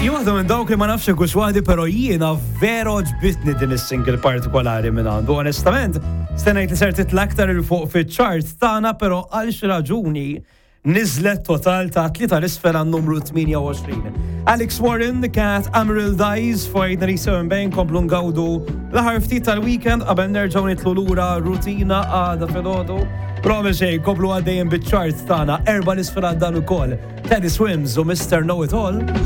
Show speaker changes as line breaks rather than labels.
Waħda minn dawk li ma nafx kux waħdi, pero jiena vera ġbitni din is-single partikolari minn għandu. Onestament, stennejt li ser titla' aktar il fuq fiċ-chart tagħna, però għal xi raġuni niżlet total ta' 3 l-isfel għan numru 28. Alex Warren, Cat Amaryl Dies, fojna li sewen bejn komplu ngawdu l-ħar ftit tal-weekend qabel nerġgħu nitlu lura rutina għada filgħodu. Provi xejn komplu għaddejjem biċ-chart tagħna 4 l-isfel għad dan ukoll. Teddy Swims u Mr. Know It All.